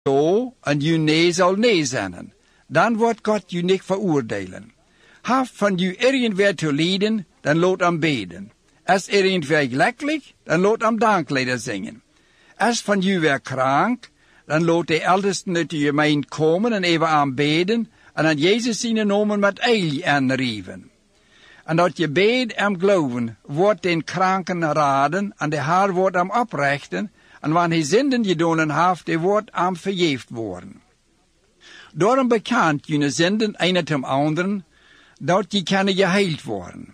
zo en je nee zal nee zijn. Dan wordt God je niet veroordelen. Haft van je irgendwer te lijden, dan laat hem beden. Als irgendwer gelukkig, dan laat hem danklieder zingen. Als van je weer krank, dan laat de ältesten uit de gemeente komen en even aanbeden en aan Jezus zijn namen met eil aanrieven. En dat je bed hem geloven, wordt den kranken raden en de haar wordt hem oprechten en wanneer hij zinden gedaan heeft, die wordt hem vergeefd worden. Daarom bekend je zinden een ten anderen, dat je kunnen geheild worden.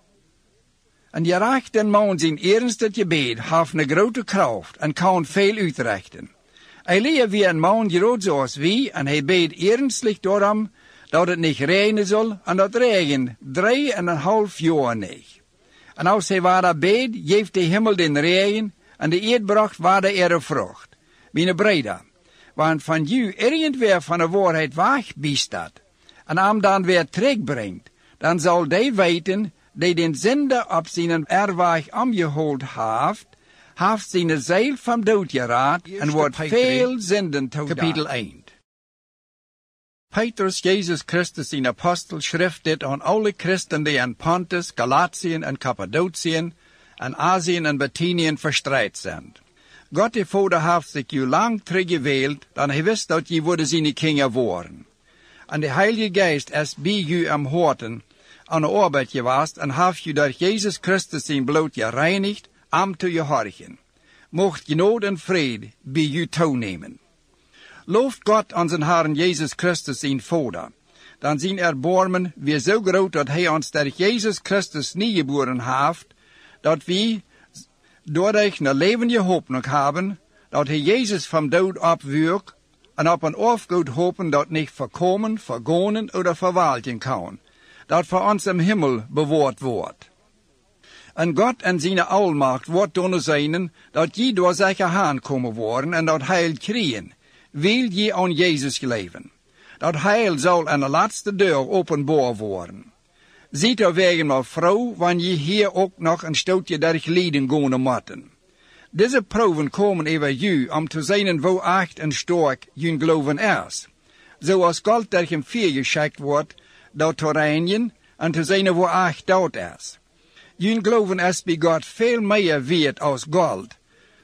En je recht en man zijn eerste gebed heeft een grote kracht en kan veel uitrichten. Hij leert wie een man groot zoals wie en hij beet ernstlich daarom dat het niet regenen zal en dat regen 3,5 jaar niet. En als hij waar beet, geeft de hemel den regen en de eerdbracht waar de vrucht. Mijn breder, want van u irgendwer van de waarheid weg bestaat en hem dan weer terugbrengt, dan zal hij weten die den zinde op zijn erweg omgehold heeft zijn ziel van dood geraad en wordt veel zinden toegedaan. Kapitel 1. Petrus, Jezus Christus, zijn apostel, schrift dit aan alle christen die in Pontus, Galatien en Cappadotien en Azië en Bithynien verstreit zijn. God de Vader heeft zich u lang teruggeweeld, dan hij wist dat je worden zijn kinderen worden. En de Heilige Geest is bij u am horten aan de arbeid geweest en heeft u door Jezus Christus zijn bloed gereinigd, am te gehorchen. Mocht genade en vrede bij u toenemen. Looft God aan zijn Herren Jezus Christus zijn Vader, dan zijn erbarmen weer zo groot dat hij ons door Jezus Christus niegeboren heeft, dat wij doordat een levende hoop hebben, dat hij Jezus van dood opwek en op een afgoed hopen dat niet verkomen, vergonen of verwalten kan, dat voor ons im Himmel bewaard wordt. En God en zijn almacht wordt doen zijn dat je door zich aankomen worden en dat heil krijgen, wil je aan Jezus leven. Dat heil zal aan de laatste deur openbaar worden. Ziet er wegen maar vrouw, wanneer je hier ook nog een stootje durch lijden gaan moeten. Deze proeven komen over u om te zijn hoe echt en sterk je geloven is. Zoals gold durch hem vuur geschikt wordt, dat te reinigen en te zijn hoe echt dat is. Je geloven is bij God veel meer waard als gold.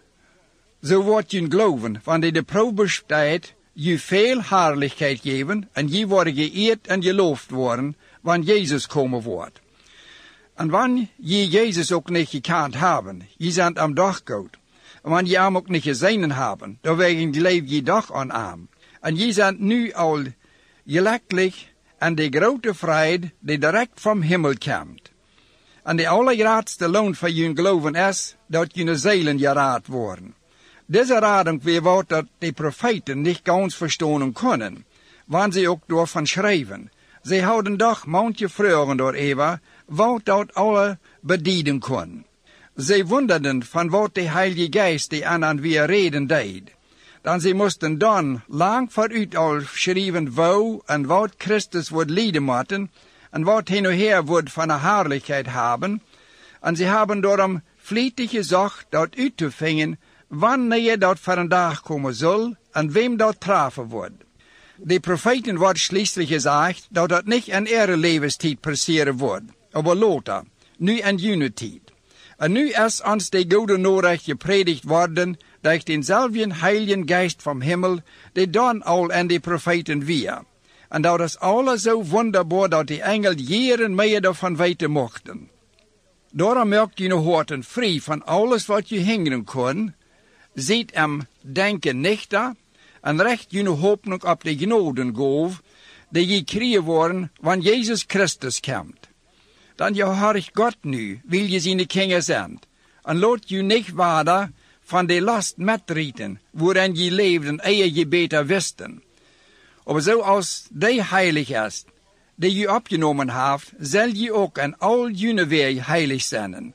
Zo wordt je geloven, wanneer de proef bestaat, je veel heerlijkheid geven en je wordt geëerd en geloofd worden, wanneer Jezus komen wordt. En wanneer je Jezus ook niet gekend hebben, je bent am dag goed. En wanneer je hem ook niet gezien hebben, dan leef je toch aan hem. En je bent nu al gelukkig en de grote vrede die direct van hemel komt. En de allergrootste loon van je geloven is dat je zielen geraad worden. Deze rading weer wordt dat de profeten niet ganz verstaan kunnen, wanneer ze ook door van schrijven. Ze houden toch manche vragen door Eva, wat dat alle bedienen kon. Ze wonderden van wat de Heilige Geest die aan weer reden deed. Dan ze moesten dan lang vooruit al schrijven wou en wat Christus wordt lijden moeten, en wat hij nu her wordt van de heerlijkheid hebben. En ze hebben daarom vlietig gezocht dat uit te vinden, wanneer dat voor een dag komen zal en wem dat treffen wordt. De profeten wordt schließlich gezegd dat dat niet in ihre levenstijd passeren wordt, maar later, nu in jene tijd. En nu is ons de goede Nachricht gepredigt worden durch denzelfden Heiligen Geist vom Himmel, die dan al in de profeten weer. En dat is alles zo wonderbaar dat de engel jaren meer daarvan weten mochten. Daarom maakt je horten vrij van alles wat je hinderen kon, ziet hem denken nichter en recht je hoop op de genadengolf die je krijgen worden wanneer Jezus Christus komt. Dan je hoort God nu, wil je zijn kinderen zijn, en laat je niet waarder van de last metrieten, waarin je leefden eer je beter wisten. Maar zoals die heilig is, die je opgenomen heeft, zal je ook in al je weer heilig zijn.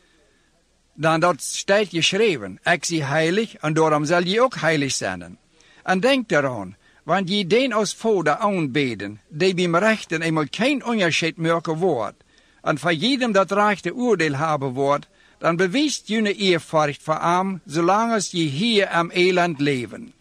Dan dat staat geschreven, ik zie heilig, en daarom zal je ook heilig zijn. En denk eraan, want je den als Vader aanbeden, die bij mijn rechten eenmaal geen onderscheid maken wordt, en voor jedem dat rechte oordeel hebben wordt, dan bewijst je eerfurcht voor hem, zolang als je hier am elend leven.